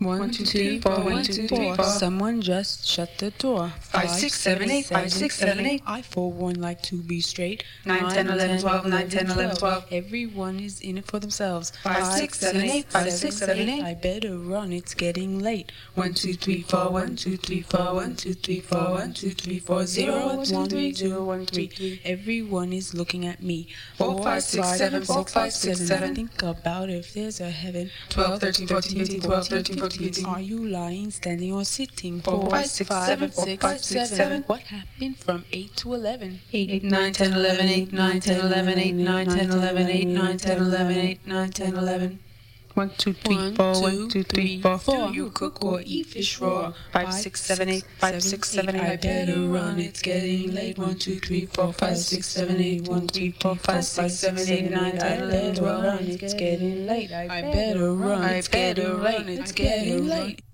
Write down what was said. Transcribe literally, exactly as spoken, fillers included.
One, two, three, four, one, two, three, four. Someone just shut the door. Five, six, seven, eight, five, six, seven, eight. I for one like to be straight. Nine, ten, eleven, twelve, nine, ten, eleven, twelve. Everyone is in it for themselves. Five, six, seven, eight, five, six, seven, eight. I better run, it's getting late. One, two, three, four, one, two, three, four, one, two, three, four, one, two, three, four, zero, one, two, three, zero, one, three. Everyone is looking at me. Four, five, six, seven, four, five, six, seven. Think about if there's a heaven. Twelve, thirteen, fourteen, fifteen, twelve, thirteen, fourteen, fifteen. Are you lying, standing, or sitting? Four, five, six, seven, four, five, six, seven. What happened from eight to eleven? Eight, nine, ten, eleven, eight, nine, ten, eleven, eight, nine, ten, eleven, eight, nine, ten, eleven, eight, nine, ten, eleven. One, two, three, four, one, two, three, four, four. Do you cook or eat fish raw? Five, six, seven, eight, five, six, seven, eight. I better run, it's getting late. One, two, three, four, five, six, seven, eight. One, three, four, five, six, seven, eight, nine, ten, eleven, twelve. It's getting late. I better run, I it's better getting run, late. it's getting late.